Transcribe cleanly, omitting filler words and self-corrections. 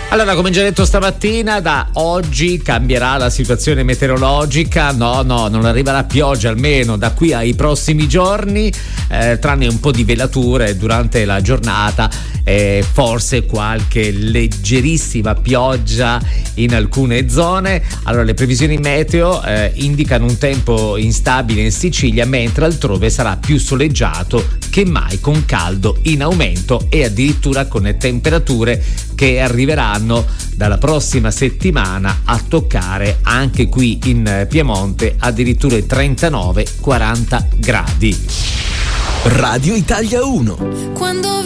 Allora, come già detto stamattina, da oggi cambierà la situazione meteorologica. No, non arriverà pioggia almeno da qui ai prossimi giorni, tranne un po' di velature durante la giornata, forse qualche leggerissima pioggia in alcune zone. Allora, le previsioni meteo indicano un tempo instabile in Sicilia, mentre altrove sarà più soleggiato che mai, con caldo in aumento e addirittura con temperature che arriveranno dalla prossima settimana a toccare anche qui in Piemonte addirittura 39-40 gradi. Radio Italia 1. Quando